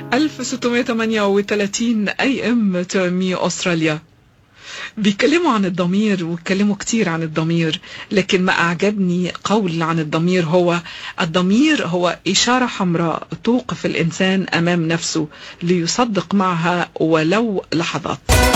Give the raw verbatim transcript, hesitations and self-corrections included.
ألف وستمائة وثمانية وثلاثين أي ام تأمي أستراليا. بيكلموا عن الضمير ويتكلموا كتير عن الضمير، لكن ما أعجبني قول عن الضمير هو الضمير هو إشارة حمراء توقف الإنسان أمام نفسه ليصدق معها ولو لحظات.